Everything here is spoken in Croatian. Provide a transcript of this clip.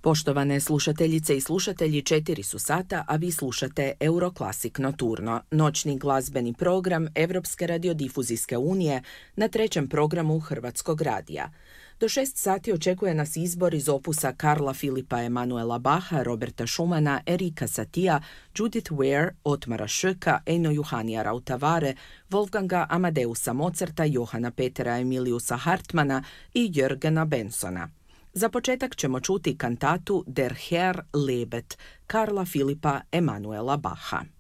Poštovane slušateljice i slušatelji, 4 su sata, a vi slušate Euroclassic Nocturno, noćni glazbeni program Evropske radiodifuzijske unije na 3. programu Hrvatskog radija. Do 6 sati očekuje nas izbor iz opusa Karla Filipa Emanuela Bacha, Roberta Schumana, Erika Satija, Judith Ware, Otmara Schöcka, Eino Juhanija Rautavare, Wolfganga Amadeusa Mozarta, Johana Petera Emiliusa Hartmana i Jörgena Bensona. Za početak ćemo čuti kantatu Der Herr lebet Karla Filipa Emanuela Bacha.